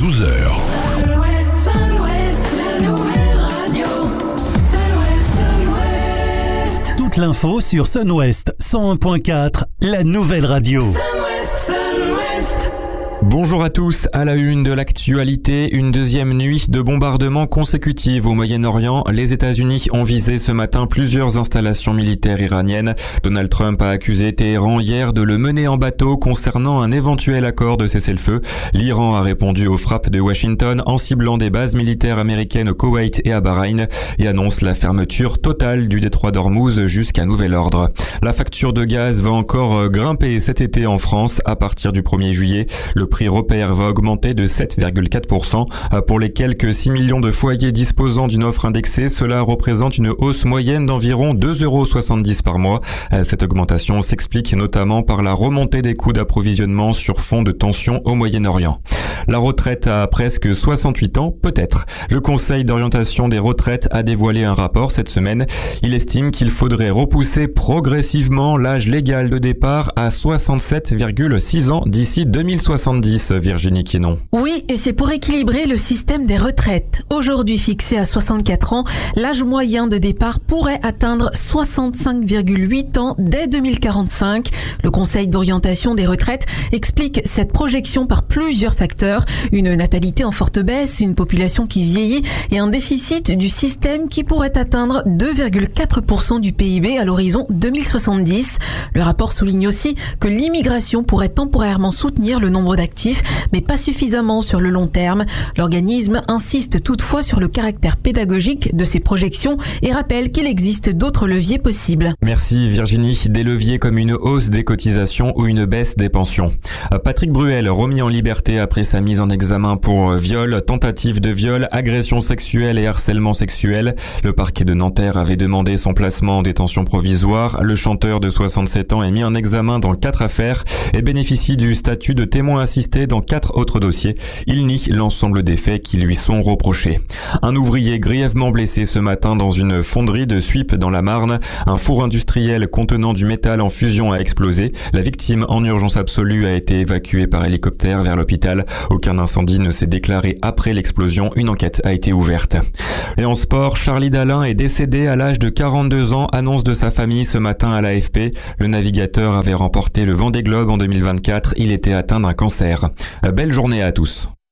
12h. Toute l'info sur Sun West 101.4, la nouvelle radio. Bonjour à tous, à la une de l'actualité, une deuxième nuit de bombardements consécutive au Moyen-Orient. Les États-Unis ont visé ce matin plusieurs installations militaires iraniennes. Donald Trump a accusé Téhéran hier de le mener en bateau concernant un éventuel accord de cessez-le-feu. L'Iran a répondu aux frappes de Washington en ciblant des bases militaires américaines au Koweït et à Bahreïn et annonce la fermeture totale du détroit d'Ormuz jusqu'à nouvel ordre. La facture de gaz va encore grimper cet été en France à partir du 1er juillet. Le prix repère va augmenter de 7,4%. Pour les quelques 6 millions de foyers disposant d'une offre indexée, cela représente une hausse moyenne d'environ 2,70 € par mois. Cette augmentation s'explique notamment par la remontée des coûts d'approvisionnement sur fond de tension au Moyen-Orient. La retraite à presque 68 ans, peut-être. Le Conseil d'orientation des retraites a dévoilé un rapport cette semaine. Il estime qu'il faudrait repousser progressivement l'âge légal de départ à 67,6 ans d'ici 2070. Virginie Quiénon. Oui, et c'est pour équilibrer le système des retraites. Aujourd'hui fixé à 64 ans, l'âge moyen de départ pourrait atteindre 65,8 ans dès 2045. Le Conseil d'orientation des retraites explique cette projection par plusieurs facteurs. Une natalité en forte baisse, une population qui vieillit et un déficit du système qui pourrait atteindre 2,4% du PIB à l'horizon 2070. Le rapport souligne aussi que l'immigration pourrait temporairement soutenir le nombre d'actifs, mais pas suffisamment sur le long terme. L'organisme insiste toutefois sur le caractère pédagogique de ces projections et rappelle qu'il existe d'autres leviers possibles. Merci Virginie. Des leviers comme une hausse des cotisations ou une baisse des pensions. Patrick Bruel, remis en liberté après sa mise en examen pour viol, tentative de viol, agression sexuelle et harcèlement sexuel. Le parquet de Nanterre avait demandé son placement en détention provisoire. Le chanteur de 67 ans est mis en examen dans 4 affaires et bénéficie du statut de témoin assisté dans 4 autres dossiers. Il nie l'ensemble des faits qui lui sont reprochés. Un ouvrier grièvement blessé ce matin dans une fonderie de Suippes dans la Marne. Un four industriel contenant du métal en fusion a explosé. La victime en urgence absolue a été évacuée par hélicoptère vers l'hôpital. Aucun incendie ne s'est déclaré après l'explosion. Une enquête a été ouverte. Et en sport, Charlie Dalin est décédé à l'âge de 42 ans, annonce de sa famille ce matin à l'AFP. Le navigateur avait remporté le Vendée Globe en 2024. Il était atteint d'un cancer. Belle journée à tous.